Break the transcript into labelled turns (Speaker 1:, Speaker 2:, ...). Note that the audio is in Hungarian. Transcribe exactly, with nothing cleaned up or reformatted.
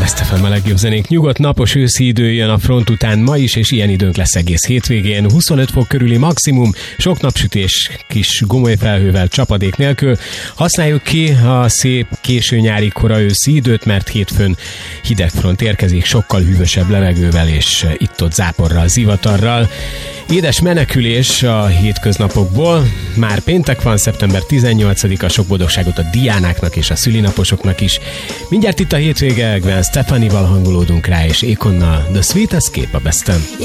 Speaker 1: Best ef em a legjobb zenék. Nyugodt, napos őszi idő jön a front után ma is, és ilyen időnk lesz egész hétvégén. huszonöt fok körüli maximum, sok napsütés, kis gomoly felhővel, csapadék nélkül. Használjuk ki a szép késő nyári, kora őszi időt, mert hétfőn hideg front érkezik, sokkal hűvösebb levegővel és itt-ott záporral, zivatarral. Édes menekülés a hétköznapokból. Már péntek van, szeptember tizennyolcadika, sok boldogságot a diánáknak és a szülinaposoknak is. Mindjárt itt a hétvége, Gwen Stefanival hangolódunk rá, és Akonnal, The Sweet Escape a Besten.